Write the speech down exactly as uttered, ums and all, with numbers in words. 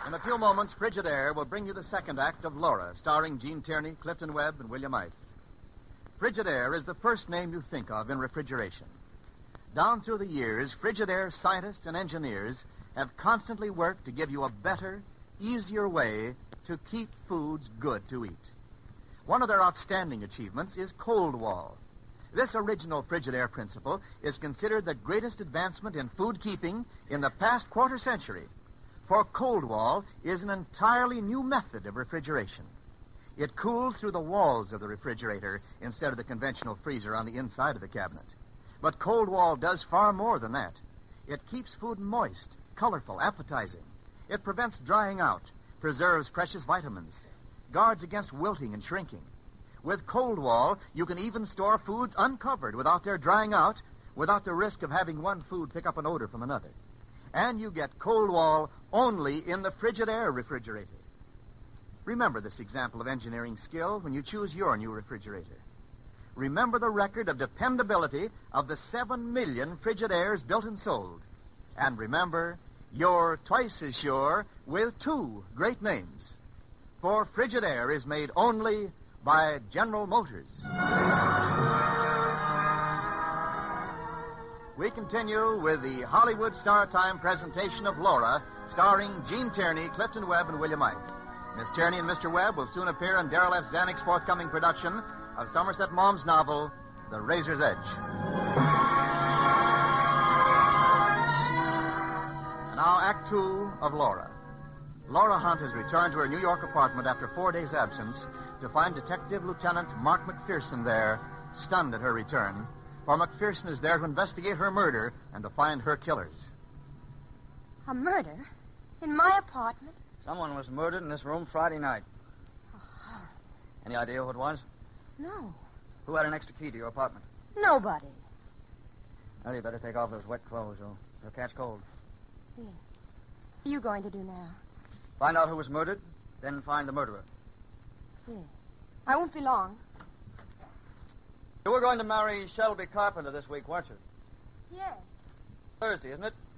In a few moments, Frigidaire will bring you the second act of Laura, starring Gene Tierney, Clifton Webb, and William Ite. Frigidaire is the first name you think of in refrigeration. Down through the years, Frigidaire scientists and engineers have constantly worked to give you a better, easier way to keep foods good to eat. One of their outstanding achievements is Cold Wall. This original Frigidaire principle is considered the greatest advancement in food keeping in the past quarter century. For Cold Wall is an entirely new method of refrigeration. It cools through the walls of the refrigerator instead of the conventional freezer on the inside of the cabinet. But Cold Wall does far more than that. It keeps food moist, colorful, appetizing. It prevents drying out, preserves precious vitamins, guards against wilting and shrinking. With Cold Wall, you can even store foods uncovered without their drying out, without the risk of having one food pick up an odor from another. And you get Cold Wall only in the Frigidaire refrigerator. Remember this example of engineering skill when you choose your new refrigerator. Remember the record of dependability of the seven million Frigidaires built and sold. And remember, you're twice as sure with two great names. For Frigidaire is made only by General Motors. We continue with the Hollywood Star Time presentation of Laura, starring Gene Tierney, Clifton Webb, and William Ite. Miss Tierney and Mister Webb will soon appear in Darrell F. Zanuck's forthcoming production of Somerset Maugham's novel, The Razor's Edge. And now, Act Two of Laura. Laura Hunt has returned to her New York apartment after four days' absence to find Detective Lieutenant Mark McPherson there, stunned at her return, for McPherson is there to investigate her murder and to find her killers. A murder? In my apartment? Someone was murdered in this room Friday night. Oh, horrible. Any idea who it was? No. Who had an extra key to your apartment? Nobody. Well, you better take off those wet clothes, or you'll catch cold. Yes. What are you going to do now? Find out who was murdered, then find the murderer. Yes. I won't be long. You were going to marry Shelby Carpenter this week, weren't you? Yes. Thursday, isn't it?